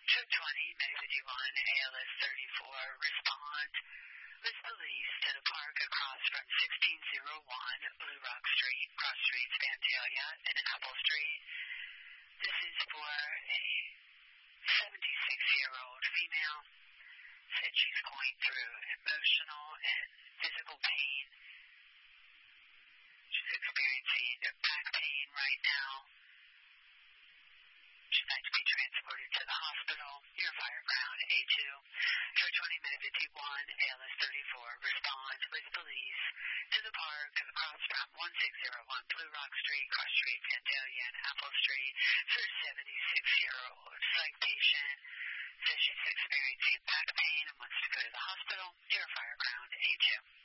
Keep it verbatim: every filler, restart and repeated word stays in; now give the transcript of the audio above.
two twenty, May fifty-one, A L S thirty-four, respond with police to the park across from sixteen oh one Blue Rock Street, Cross Streets, Vandalia, and Apple Street. This is for a seventy-six-year-old female. Said she's going through emotional and physical pain. She's experiencing back pain right now. She'd like to be transported to the hospital. Your Fireground A two, two twenty, May fifty-one, A L S thirty-four, respond with police to the park across from sixteen oh one Blue Rock Street, Cross Street, Vandalia, and Apple Street for a seventy-six-year-old psych patient. Says she's experiencing back pain and wants to go to the hospital. Your Fireground A two.